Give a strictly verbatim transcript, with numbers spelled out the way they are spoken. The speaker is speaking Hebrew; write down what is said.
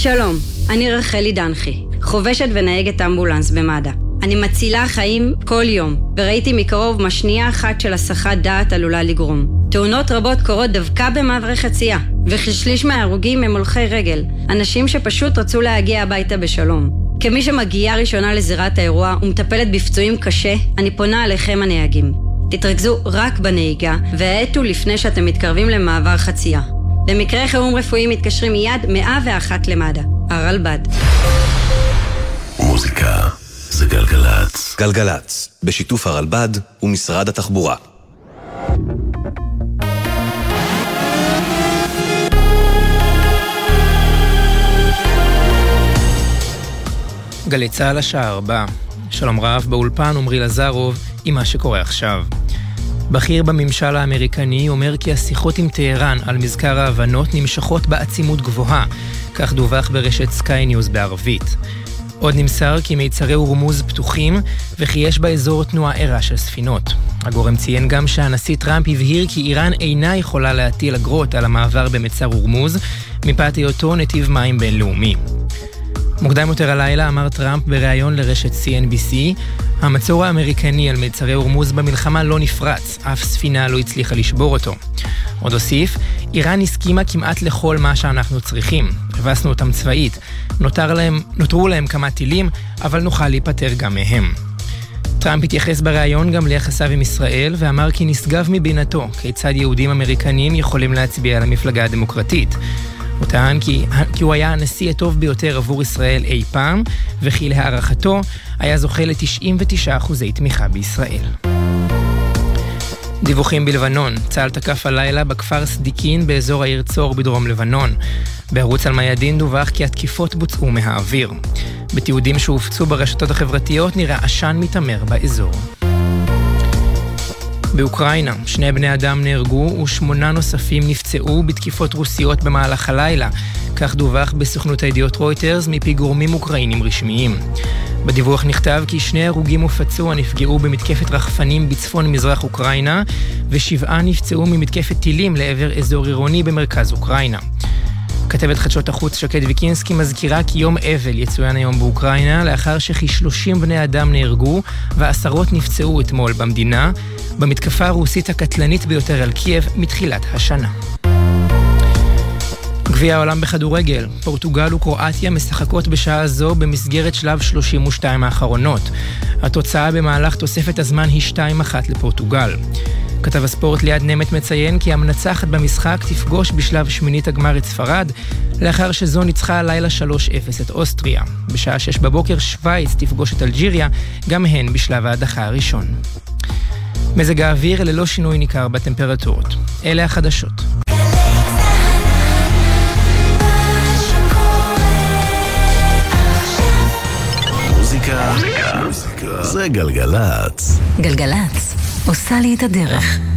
שלום, אני רחלי דנחי, חובשת ונהגת אמבולנס במד"א. אני מצילה חיים כל יום, וראיתי מקרוב מה שנייה אחת של הסחת דעת עלולה לגרום. תאונות רבות קורות דווקא במעברי חצייה, וכשליש מההרוגים הם הולכי רגל, אנשים שפשוט רצו להגיע הביתה בשלום. כמי שמגיעה ראשונה לזירת האירוע ומטפלת בפצועים קשה, אני פונה עליכם הנהגים. תתרכזו רק בנהיגה, והעטו לפני שאתם מתקרבים למעבר חצייה. למקרה חירום רפואי מתקשרים מיד מאה ואחת למד"א. הרלב"ד. מוזיקה זה גלגלץ. גלגלץ, בשיתוף הרלב"ד ומשרד התחבורה. גלי צהל השעה ארבע. שלום רב, באולפן עמרי לזרוב עם מה שקורה עכשיו. בכיר בממשל האמריקני אומר כי השיחות עם טהרן על מזכר ההבנות נמשכות בעצימות גבוהה, כך דווח ברשת סקיי ניוז בערבית. עוד נמסר כי מיצרי הורמוז פתוחים וכי יש באזור תנועה ערה של ספינות. הגורם ציין גם שהנשיא טראמפ הבהיר כי איראן אינה יכולה להטיל אגרות על המעבר במצר הורמוז מפאת היותו נתיב מים בינלאומי. מוקדם יותר הלילה אמר טראמפ בריאיון לרשת סי אן בי סי, המצור האמריקני על מצרי הורמוז במלחמה לא נפרץ, אף ספינה לא הצליחה לשבור אותו. עוד הוסיף, איראן הסכימה כמעט לכל מה שאנחנו צריכים, הבסנו אותם צבאית, נותר להם, נותרו להם כמה טילים, אבל נוכל להיפטר גם מהם. טראמפ התייחס בריאיון גם ליחסיו עם ישראל, ואמר כי נשגב מבינתו כיצד יהודים אמריקנים יכולים להצביע על המפלגה הדמוקרטית. הוא טען כי, כי הוא היה הנשיא הטוב ביותר עבור ישראל אי פעם, וכי להערכתו היה זוכה ל-תשעים ותשעה אחוזי תמיכה בישראל. דיווחים בלבנון, צה"ל תקף הלילה בכפר סדיקין באזור העיר צור בדרום לבנון. בערוץ אל-מיאדין דווח כי התקיפות בוצעו מהאוויר. בתיעודים שהופצו ברשתות החברתיות נראה עשן מתמר באזור. באוקראינה, שני בני אדם נהרגו ושמונה נוספים נפצעו בתקיפות רוסיות במהלך הלילה, כך דווח בסוכנות הידיעות רויטרס מפי גורמים אוקראינים רשמיים. בדיווח נכתב כי שני הרוגים ופצוע נפגעו במתקפת רחפנים בצפון מזרח אוקראינה, ושבעה נפצעו ממתקפת טילים לעבר אזור עירוני במרכז אוקראינה. כתבת חדשות החוץ שקד ויקינסקי מזכירה כי יום אבל יצוין היום באוקראינה, לאחר שכ-שלושים בני אדם נהרגו ועשרות נפצעו אתמול במדינה, במתקפה הרוסית הקטלנית ביותר על קייב מתחילת השנה. גביע העולם בכדורגל, פורטוגל וקרואטיה משחקות בשעה זו במסגרת שלב שלושים ושתיים האחרונות. התוצאה במהלך תוספת הזמן היא שתיים אחת לפורטוגל. כתב הספורט ליד נמת מציין כי המנצחת במשחק תפגוש בשלב שמינית הגמר את ספרד, לאחר שזו ניצחה הלילה שלוש אפס את אוסטריה. בשעה שש בבוקר שוויץ תפגוש את אלג'יריה, גם הן בשלב ההדחה הראשון. מזג האוויר ללא שינוי ניכר בטמפרטורות. אלה החדשות. מוזיקה זה גלגלץ. גלגלץ עושה לי את הדרך.